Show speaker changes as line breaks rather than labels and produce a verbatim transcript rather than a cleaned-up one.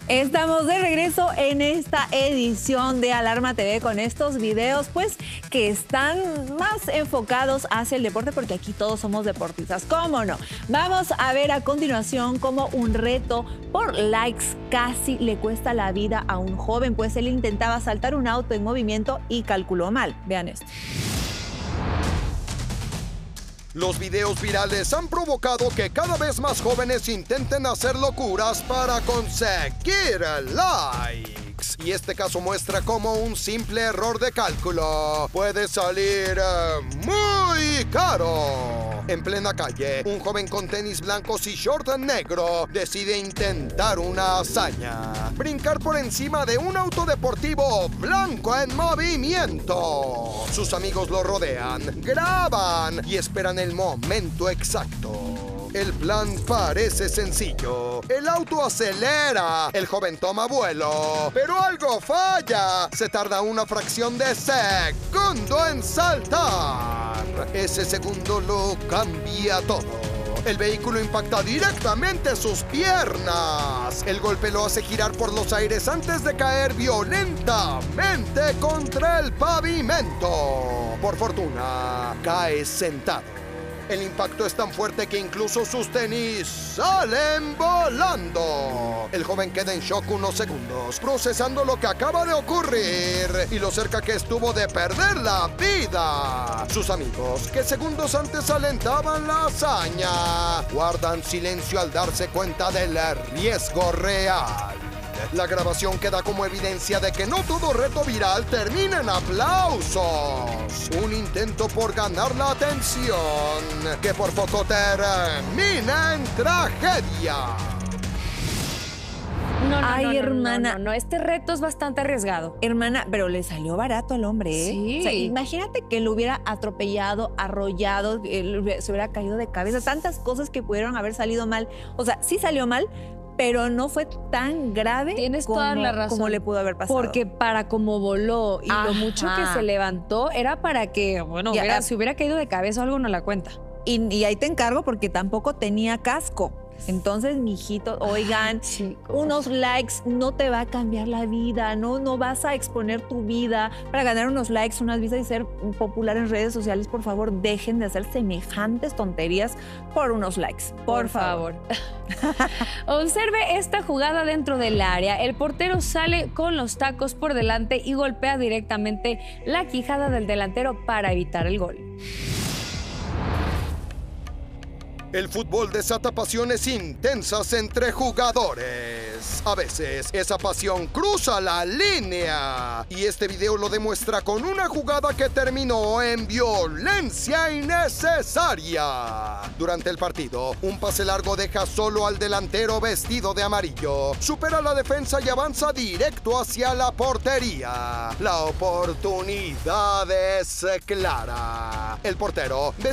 Estamos de regreso en esta edición de Alarma T V con estos videos pues que están más enfocados hacia el deporte porque aquí todos somos deportistas, ¿cómo no? Vamos a ver a continuación cómo un reto por likes casi le cuesta la vida a un joven, pues él intentaba saltar un auto en movimiento y calculó mal. Vean esto.
Los videos virales han provocado que cada vez más jóvenes intenten hacer locuras para conseguir likes. Y este caso muestra cómo un simple error de cálculo puede salir eh, muy caro. En plena calle, un joven con tenis blancos y short negro decide intentar una hazaña: brincar por encima de un auto deportivo blanco en movimiento. Sus amigos lo rodean, graban y esperan el momento exacto. El plan parece sencillo. El auto acelera, el joven toma vuelo, pero algo falla. Se tarda una fracción de segundo en saltar. Ese segundo lo cambia todo. El vehículo impacta directamente sus piernas. El golpe lo hace girar por los aires antes de caer violentamente contra el pavimento. Por fortuna, cae sentado. El impacto es tan fuerte que incluso sus tenis salen volando. El joven queda en shock unos segundos, procesando lo que acaba de ocurrir y lo cerca que estuvo de perder la vida. Sus amigos, que segundos antes alentaban la hazaña, guardan silencio al darse cuenta del riesgo real. La grabación queda como evidencia de que no todo reto viral termina en aplausos. Un intento por ganar la atención que por poco termina en tragedia.
No, no,
Ay,
no, no,
hermana.
No, no, no, este reto es bastante arriesgado.
Hermana, pero le salió barato al hombre, ¿eh?
Sí.
O sea, imagínate que lo hubiera atropellado, arrollado, él se hubiera caído de cabeza. Tantas cosas que pudieron haber salido mal. O sea, sí salió mal, pero no fue tan grave.
Tienes
como,
toda la razón.
como le pudo haber pasado.
Porque para como voló y
Ajá.
lo mucho que se levantó, era para que, bueno,
Ya,
hubiera,
ah,
si hubiera caído de cabeza o algo, no la cuenta.
Y, y ahí te encargo porque tampoco tenía casco. Entonces, mijito, oigan,
Sí,
unos likes no te va a cambiar la vida, no, no vas a exponer tu vida para ganar unos likes, unas vistas y ser popular en redes sociales. Por favor, dejen de hacer semejantes tonterías por unos likes. Por,
Por
favor.
favor. Observe esta jugada dentro del área. El portero sale con los tacos por delante y golpea directamente la quijada del delantero para evitar el gol.
El fútbol desata pasiones intensas entre jugadores. A veces esa pasión cruza la línea. Y este video lo demuestra con una jugada que terminó en violencia innecesaria. Durante el partido, un pase largo deja solo al delantero vestido de amarillo. Supera la defensa y avanza directo hacia la portería. La oportunidad es clara. El portero